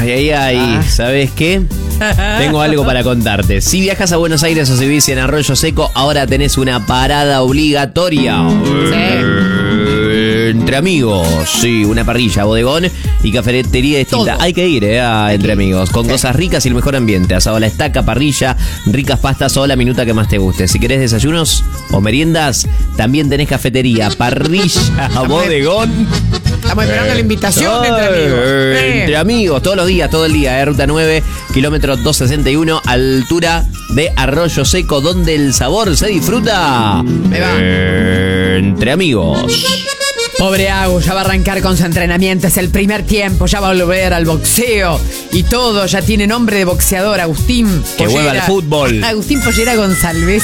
¿Sabes qué? Tengo algo para contarte. Si viajas a Buenos Aires o si vivís en Arroyo Seco, ahora tenés una parada obligatoria. Entre Amigos, sí, una parrilla, bodegón y cafetería distinta. Todo. Hay que ir a Entre Amigos, con cosas ricas y el mejor ambiente. Asado a la estaca, parrilla, ricas pastas o la minuta que más te guste. Si querés desayunos o meriendas, también tenés cafetería, parrilla, bodegón. Estamos esperando la invitación de Entre Amigos. Entre Amigos, todos los días, todo el día. Ruta 9, kilómetro 261, altura de Arroyo Seco, donde el sabor se disfruta. Entre Amigos. Pobre Agus, ya va a arrancar con su entrenamiento, es el primer tiempo, ya va a volver al boxeo y todo, ya tiene nombre de boxeador, Agustín Que vuelva al fútbol. Agustín Pollera González.